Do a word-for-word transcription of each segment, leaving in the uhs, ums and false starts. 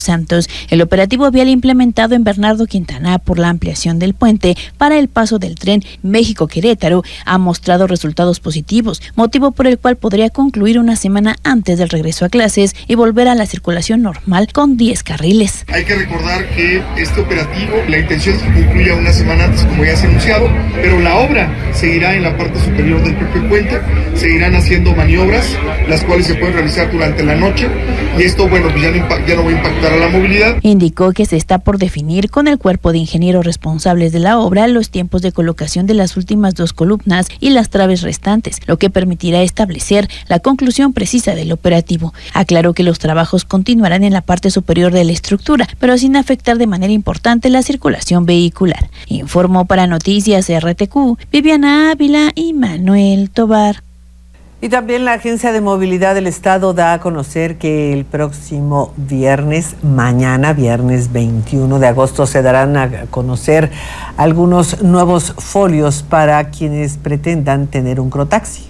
Santos. El operativo vial implementado en Bernardo Quintana por la ampliación del puente para el paso del tren México-Querétaro ha mostrado resultados positivos, motivo por el cual podría concluir una semana antes del regreso a clases y volver a la circulación normal con diez carriles. Hay que recordar que este operativo, la intención es que concluya una semana antes, como ya se ha anunciado, pero la obra seguirá en la parte superior del propio puente, seguirán haciendo maniobras, las cuales se pueden realizar durante la noche, y esto, bueno, pues ya no, ya no va a impactar a la movilidad. Indicó que se está por definir con el cuerpo de ingenieros responsables de la obra los tiempos de colocación de las últimas dos columnas y las traves restantes, lo que permitirá establecer la conclusión precisa del operativo. Aclaró que los trabajos continuarán en la parte superior de la estructura, pero sin afectar de manera importante la circulación vehicular. Informó para Noticias R T Q, Viviana Ávila y Manuel Tobar. Y también la Agencia de Movilidad del Estado da a conocer que el próximo viernes, mañana, viernes veintiuno de agosto, se darán a conocer algunos nuevos folios para quienes pretendan tener un crotaxi.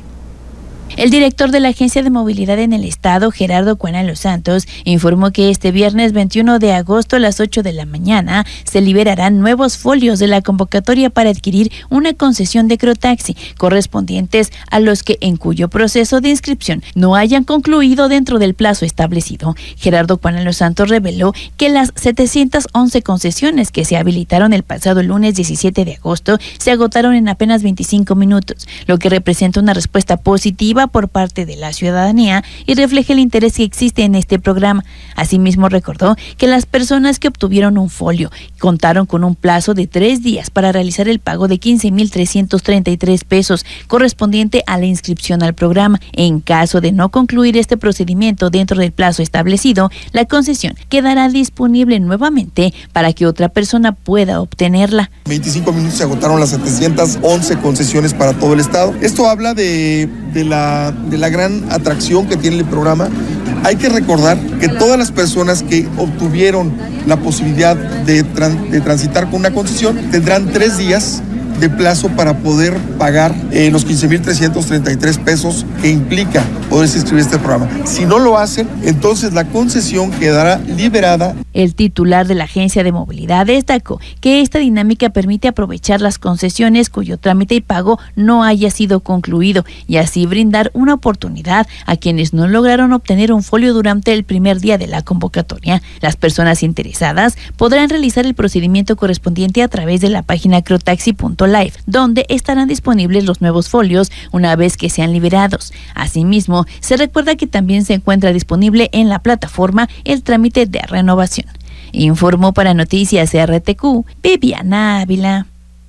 El director de la Agencia de Movilidad en el Estado, Gerardo Cuana Los Santos, informó que este viernes veintiuno de agosto a las ocho de la mañana se liberarán nuevos folios de la convocatoria para adquirir una concesión de crotaxi correspondientes a los que en cuyo proceso de inscripción no hayan concluido dentro del plazo establecido. Gerardo Cuana Los Santos reveló que las setecientas once concesiones que se habilitaron el pasado lunes diecisiete de agosto se agotaron en apenas veinticinco minutos, lo que representa una respuesta positiva por parte de la ciudadanía y refleja el interés que existe en este programa. Asimismo, recordó que las personas que obtuvieron un folio contaron con un plazo de tres días para realizar el pago de quince mil trescientos treinta y tres pesos correspondiente a la inscripción al programa. En caso de no concluir este procedimiento dentro del plazo establecido, la concesión quedará disponible nuevamente para que otra persona pueda obtenerla. veinticinco minutos se agotaron las setecientas once concesiones para todo el estado. Esto habla de, de la de la gran atracción que tiene el programa. Hay que recordar que todas las personas que obtuvieron la posibilidad de, tran- de transitar con una concesión tendrán tres días de plazo para poder pagar eh, los quince mil trescientos treinta y tres pesos que implica poderse inscribir a este programa. Si no lo hacen, entonces la concesión quedará liberada. El titular de la Agencia de Movilidad destacó que esta dinámica permite aprovechar las concesiones cuyo trámite y pago no haya sido concluido y así brindar una oportunidad a quienes no lograron obtener un folio durante el primer día de la convocatoria. Las personas interesadas podrán realizar el procedimiento correspondiente a través de la página crotaxi punto live, donde estarán disponibles los nuevos folios una vez que sean liberados. Asimismo, se recuerda que también se encuentra disponible en la plataforma el trámite de renovación. Informó para Noticias R T Q, Viviana Ávila.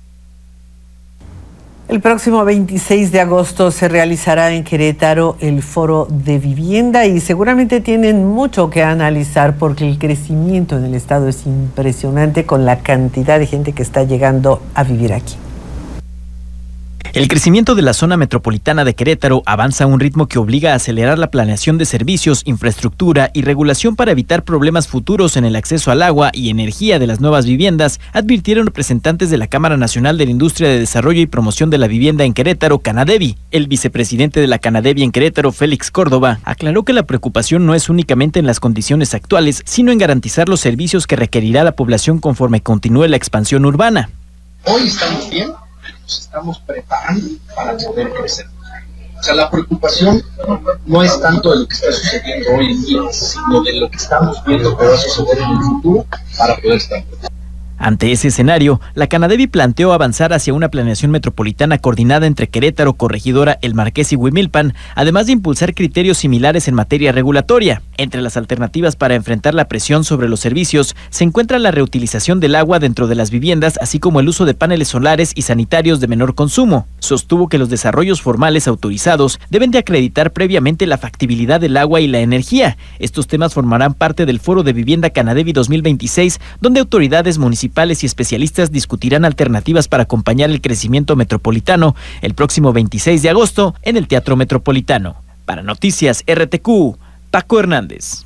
El próximo veintiséis de agosto se realizará en Querétaro el Foro de Vivienda y seguramente tienen mucho que analizar porque el crecimiento en el estado es impresionante con la cantidad de gente que está llegando a vivir aquí. El crecimiento de la zona metropolitana de Querétaro avanza a un ritmo que obliga a acelerar la planeación de servicios, infraestructura y regulación para evitar problemas futuros en el acceso al agua y energía de las nuevas viviendas, advirtieron representantes de la Cámara Nacional de la Industria de Desarrollo y Promoción de la Vivienda en Querétaro, Canadevi. El vicepresidente de la Canadevi en Querétaro, Félix Córdoba, aclaró que la preocupación no es únicamente en las condiciones actuales, sino en garantizar los servicios que requerirá la población conforme continúe la expansión urbana. Hoy estamos bien, nos estamos preparando para poder crecer. O sea, la preocupación no es tanto de lo que está sucediendo hoy en día, sino de lo que estamos viendo que va a suceder en el futuro para poder estar preparados. Ante ese escenario, la Canadevi planteó avanzar hacia una planeación metropolitana coordinada entre Querétaro, Corregidora, El Marqués y Huimilpan, además de impulsar criterios similares en materia regulatoria. Entre las alternativas para enfrentar la presión sobre los servicios se encuentra la reutilización del agua dentro de las viviendas, así como el uso de paneles solares y sanitarios de menor consumo. Sostuvo que los desarrollos formales autorizados deben de acreditar previamente la factibilidad del agua y la energía. Estos temas formarán parte del Foro de Vivienda Canadevi dos mil veintiséis, donde autoridades municipales y especialistas discutirán alternativas para acompañar el crecimiento metropolitano el próximo veintiséis de agosto en el Teatro Metropolitano. Para Noticias R T Q, Paco Hernández.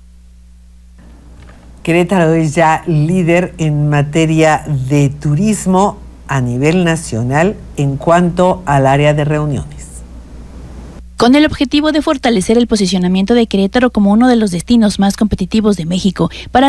Querétaro es ya líder en materia de turismo a nivel nacional en cuanto al área de reuniones. Con el objetivo de fortalecer el posicionamiento de Querétaro como uno de los destinos más competitivos de México para